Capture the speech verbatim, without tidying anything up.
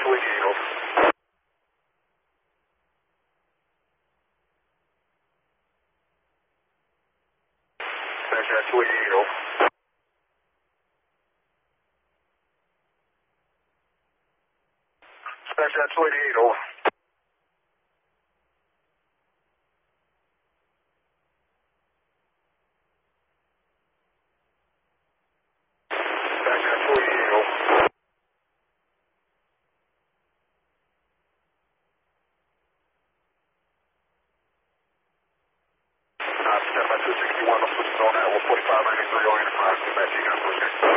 two eighty-eight, over. Dispatch two eighty-eight, over. Dispatch two eighty-eight, over. two sixty-one, I'm switching on that one forty-five ninety-three, all enterprise, dispatch, you got